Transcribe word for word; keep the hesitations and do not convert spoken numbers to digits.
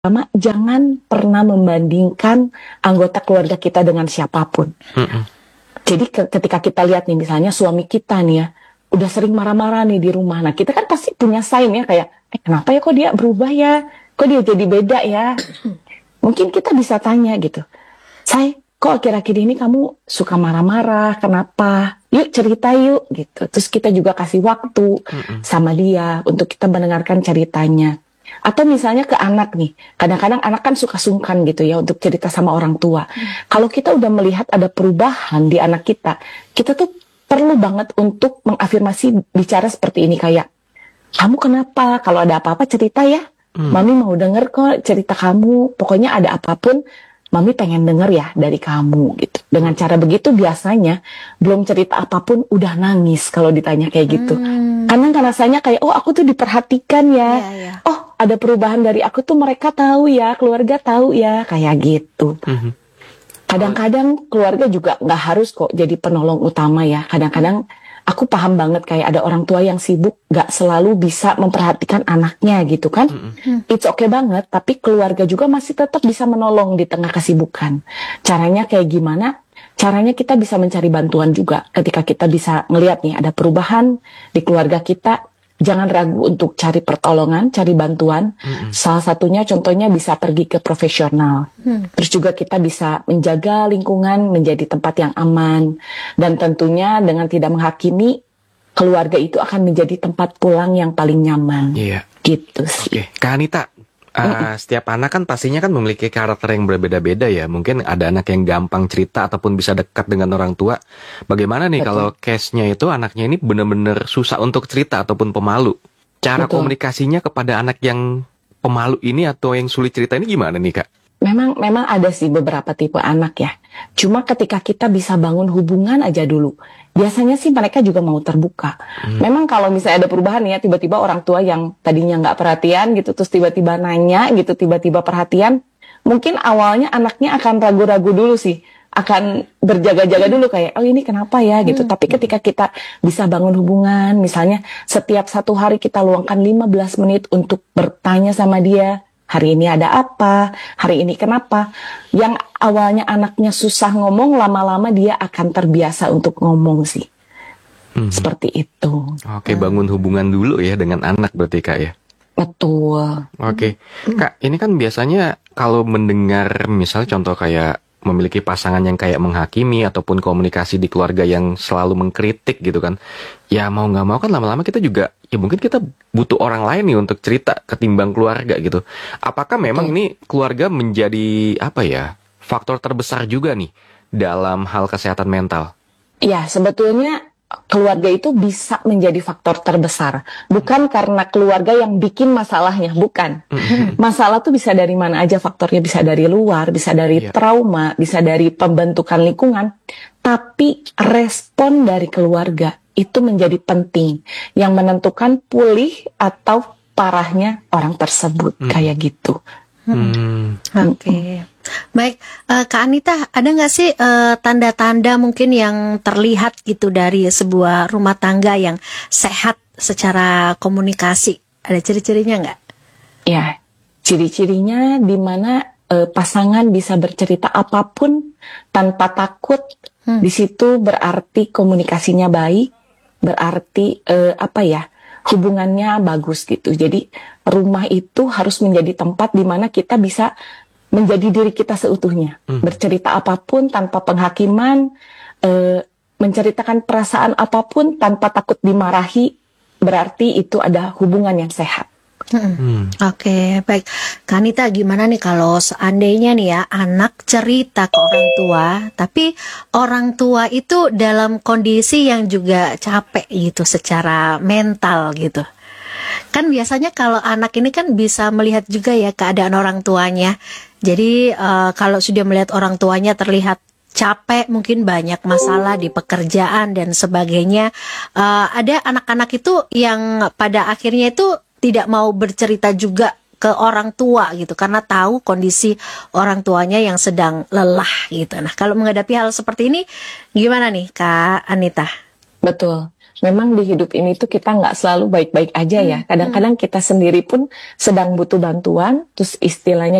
Pertama, jangan pernah membandingkan anggota keluarga kita dengan siapapun. Mm-mm. Jadi ke- ketika kita lihat nih, misalnya suami kita nih ya, udah sering marah-marah nih di rumah. Nah, kita kan pasti punya sign ya, kayak, eh kenapa ya kok dia berubah ya? Kok dia jadi beda ya? Mungkin kita bisa tanya gitu, Say, kok akhir-akhir ini kamu suka marah-marah? Kenapa? Yuk cerita yuk gitu. Terus kita juga kasih waktu Mm-mm. sama dia untuk kita mendengarkan ceritanya. Atau misalnya ke anak nih, kadang-kadang anak kan suka sungkan gitu ya untuk cerita sama orang tua. Hmm. Kalau kita udah melihat ada perubahan di anak kita, kita tuh perlu banget untuk mengafirmasi bicara seperti ini kayak, kamu kenapa? Kalau ada apa-apa cerita ya, hmm. Mami mau denger kok cerita kamu. Pokoknya ada apapun, Mami pengen denger ya dari kamu gitu. Dengan cara begitu biasanya belum cerita apapun udah nangis kalau ditanya kayak gitu. Hmm. Karena kan rasanya kayak, oh aku tuh diperhatikan ya. Yeah, yeah. Oh ada perubahan dari aku tuh mereka tahu ya, keluarga tahu ya, kayak gitu. Mm-hmm. Kadang-kadang keluarga juga nggak harus kok jadi penolong utama ya. Kadang-kadang aku paham banget kayak ada orang tua yang sibuk nggak selalu bisa memperhatikan anaknya gitu kan. Mm-hmm. It's okay banget, tapi keluarga juga masih tetap bisa menolong di tengah kesibukan. Caranya kayak gimana? Caranya kita bisa mencari bantuan juga. Ketika kita bisa ngelihat nih ada perubahan di keluarga kita, jangan ragu untuk cari pertolongan, cari bantuan. Mm-hmm. Salah satunya contohnya bisa pergi ke profesional. Mm. Terus juga kita bisa menjaga lingkungan menjadi tempat yang aman. Dan tentunya dengan tidak menghakimi, keluarga itu akan menjadi tempat pulang yang paling nyaman. Iya. Gitu sih. Oke, Kak Anita, uh, setiap anak kan pastinya kan memiliki karakter yang berbeda-beda ya. Mungkin ada anak yang gampang cerita ataupun bisa dekat dengan orang tua. Bagaimana nih Betul. Kalau case-nya itu anaknya ini benar-benar susah untuk cerita ataupun pemalu? Cara Betul. Komunikasinya kepada anak yang pemalu ini atau yang sulit cerita ini gimana nih Kak? Memang memang ada sih beberapa tipe anak ya. Cuma ketika kita bisa bangun hubungan aja dulu, biasanya sih mereka juga mau terbuka. Hmm. Memang kalau misalnya ada perubahan ya, tiba-tiba orang tua yang tadinya nggak perhatian gitu, terus tiba-tiba nanya gitu, tiba-tiba perhatian, mungkin awalnya anaknya akan ragu-ragu dulu sih, akan berjaga-jaga dulu kayak, oh ini kenapa ya gitu. Hmm. Tapi ketika kita bisa bangun hubungan, misalnya setiap satu hari kita luangkan lima belas menit untuk bertanya sama dia, hari ini ada apa? Hari ini kenapa? Yang awalnya anaknya susah ngomong, lama-lama dia akan terbiasa untuk ngomong sih. Hmm. Seperti itu. Oke, bangun hubungan dulu ya dengan anak berarti Kak ya? Betul. Oke, Kak, ini kan biasanya kalau mendengar misalnya contoh kayak memiliki pasangan yang kayak menghakimi ataupun komunikasi di keluarga yang selalu mengkritik gitu kan. Ya mau nggak mau kan lama-lama kita juga, ya mungkin kita butuh orang lain nih untuk cerita ketimbang keluarga gitu. Apakah memang Betul. Ini keluarga menjadi apa ya, faktor terbesar juga nih dalam hal kesehatan mental? Ya, sebetulnya keluarga itu bisa menjadi faktor terbesar. Bukan karena keluarga yang bikin masalahnya, bukan. Masalah tuh bisa dari mana aja faktornya, bisa dari luar, bisa dari yeah. trauma, bisa dari pembentukan lingkungan. Tapi respon dari keluarga itu menjadi penting, yang menentukan pulih atau parahnya orang tersebut, hmm. kayak gitu. Hmm. Oke, okay. Baik, uh, Kak Anita, ada nggak sih uh, tanda-tanda mungkin yang terlihat gitu dari sebuah rumah tangga yang sehat secara komunikasi? Ada ciri-cirinya nggak? Ya, ciri-cirinya di mana uh, pasangan bisa bercerita apapun tanpa takut. Hmm. Di situ berarti komunikasinya baik, berarti uh, apa ya? hubungannya bagus gitu. Jadi rumah itu harus menjadi tempat di mana kita bisa menjadi diri kita seutuhnya. Hmm. Bercerita apapun tanpa penghakiman, e, menceritakan perasaan apapun tanpa takut dimarahi, berarti itu ada hubungan yang sehat. Hmm. Hmm. Oke, okay, baik. Kak Anita, gimana nih kalau seandainya nih ya anak cerita ke orang tua, tapi orang tua itu dalam kondisi yang juga capek gitu secara mental gitu. Kan biasanya kalau anak ini kan bisa melihat juga ya keadaan orang tuanya. Jadi uh, kalau sudah melihat orang tuanya terlihat capek, mungkin banyak masalah di pekerjaan dan sebagainya, uh, ada anak-anak itu yang pada akhirnya itu tidak mau bercerita juga ke orang tua gitu karena tahu kondisi orang tuanya yang sedang lelah gitu. Nah, kalau menghadapi hal seperti ini gimana nih Kak Anita? Betul. memang di hidup ini tuh kita nggak selalu baik-baik aja ya. Kadang-kadang kita sendiri pun sedang butuh bantuan, terus istilahnya